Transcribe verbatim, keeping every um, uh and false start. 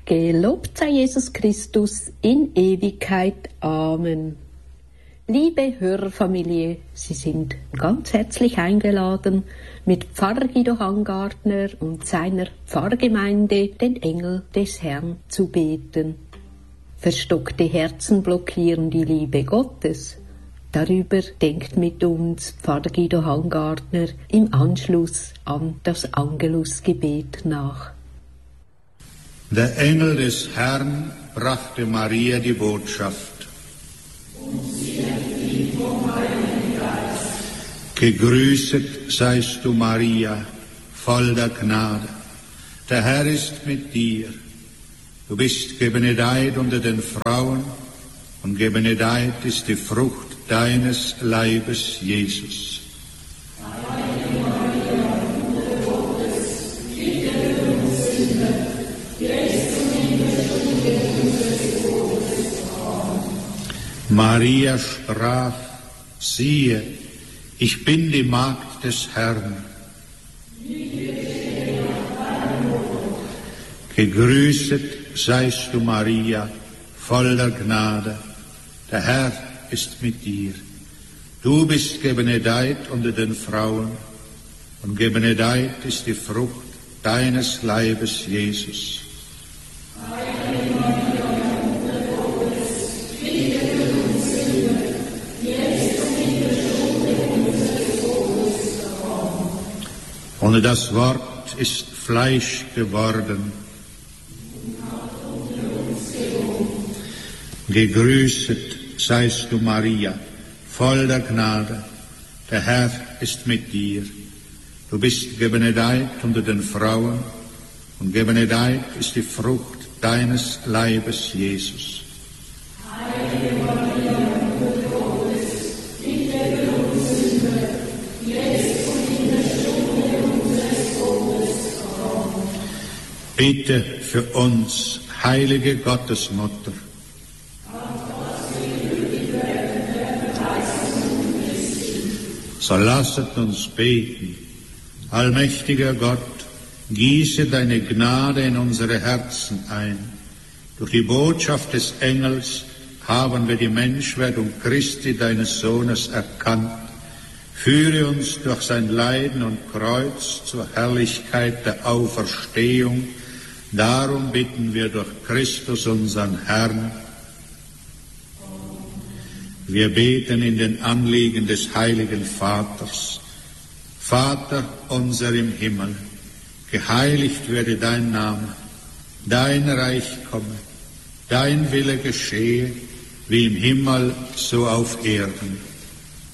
Gelobt sei Jesus Christus in Ewigkeit. Amen. Liebe Hörerfamilie, Sie sind ganz herzlich eingeladen, mit Pfarrer Guido Hangartner und seiner Pfarrgemeinde den Engel des Herrn zu beten. Verstockte Herzen blockieren die Liebe Gottes. Darüber denkt mit uns Pfarrer Guido Hangartner im Anschluss an das Angelusgebet nach. Der Engel des Herrn brachte Maria die Botschaft: Gegrüßet seist du, Maria, voll der Gnade. Der Herr ist mit dir. Du bist gebenedeit unter den Frauen, und gebenedeit ist die Frucht deines Leibes, Jesus. Maria sprach: Siehe, ich bin die Magd des Herrn. Gegrüßet seist du, Maria, voll der Gnade. Der Herr ist mit dir. Du bist gebenedeit unter den Frauen, und gebenedeit ist die Frucht deines Leibes, Jesus. Und das Wort ist Fleisch geworden. Gegrüßet seist du, Maria, voll der Gnade. Der Herr ist mit dir. Du bist gebenedeit unter den Frauen, und gebenedeit ist die Frucht deines Leibes, Jesus. Bitte für uns, heilige Gottesmutter. So lasset uns beten. Allmächtiger Gott, gieße deine Gnade in unsere Herzen ein. Durch die Botschaft des Engels haben wir die Menschwerdung Christi, deines Sohnes, erkannt. Führe uns durch sein Leiden und Kreuz zur Herrlichkeit der Auferstehung. Darum bitten wir durch Christus, unseren Herrn. Wir beten in den Anliegen des Heiligen Vaters. Vater unser im Himmel, geheiligt werde dein Name, dein Reich komme, dein Wille geschehe, wie im Himmel, so auf Erden.